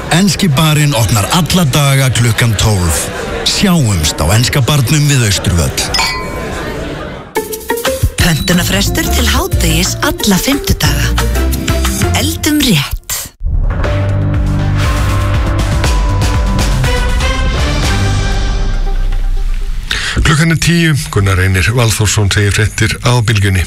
Enski barinn opnar alla daga klukkan 12. Sjáumst á Enska barnum við Austurvöll. Pöntunarfrestur til hádegis alla fimmtudaga. Eldum rétt. Klukkan 10, Gunnar Reynir Valþórsson segir fréttir á Bylgjunni.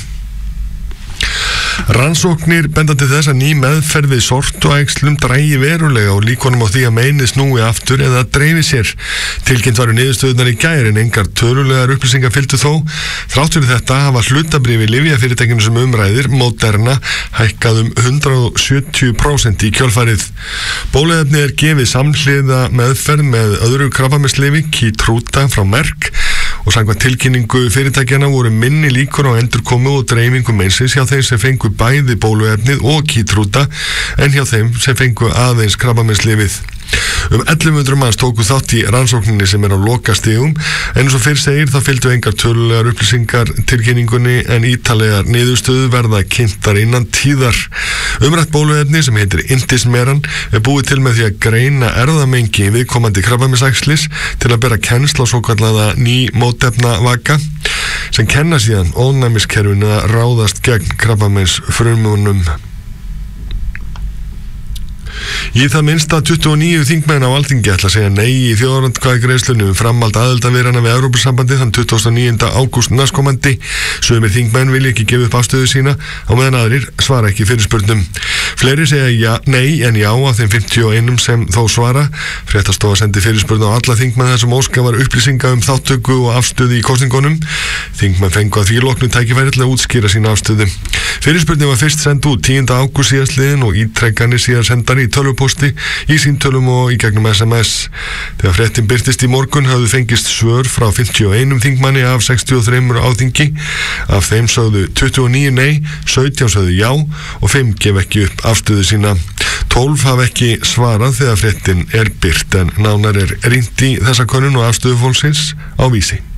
Rannsóknir benda til þess að ný meðferð við sortuæxlum dragi verulega og líkonum á því að meinið snúi aftur eða dreifi sér. Tilkynnt varu niðurstöðunar í gær en engar tölulegar upplýsingar fylgdu þó. Þrátt fyrir þetta hafa hlutabréfi lyfjafyrirtækinu sem umræðir, Moderna, hækkað 170% í kjölfarið. Bóluefni gefið samhliða meðferð með öðru krabbameinslyfi, Keytruda frá Merck, og samkvæmt tilkynningu fyrirtækjana voru minni líkur á endurkomu og dreifingu meinsins hjá þeim sem fengu bæði bóluefnið og Keytruda en hjá þeim sem fengu aðeins krabbameinslyfið. 1100 manns tóku þátt í rannsókninni sem á lokastigum en eins og fyrr segir þá fylgdu engar tölulegar upplýsingar tilkynningunni en ítarlegar niðurstöður verða kynntar innan tíðar. Umrætt bóluefni sem heitir Intismeran búið til með því að greina erfðamengi viðkomandi krabbameinsæxlis til að bera kennsl á svokallaða ný mótefnavaka sem kenna síðan ónæmiskerfinu að ráðast gegn krabbameinsfrumunum. Í það minnsta 29 þingmenn á Alþingi ætla að segja nei í þjóðaratkvæðagreiðslunni framhald aðildarviðræðna við Evrópusambandið þann 29. ágúst næstkomandi. Sumir þingmenn vilja ekki gefa upp afstöðu sína á meðan aðrir svara ekki fyrirspurnum. Fleiri segja nei en já af þeim 51 sem þó svara. Fréttastofa sendi fyrirspurn á alla þingmenn þar sem óska var upplýsinga þáttöku og afstöðu í kosningunum. Þingmenn fengu að því loknu tækifæri til að útskýra sína afstöðu. Fyrirspurnin var fyrst send út 10. ágúst síðastliðinn og ítrekkanir síðar sendar í tölvupósti, í símtölum og í gegnum SMS. Þegar fréttin birtist í morgun hafðu fengist svör frá 51 þingmanni af 63 á þingi. Af þeim sögðu 29 nei, 17 sögðu já og 5 gef ekki upp afstöðu sína. 12 hafa ekki svarað þegar fréttin birt en nánar rýnt í þessa könnun og afstöðu fólksins á Vísi.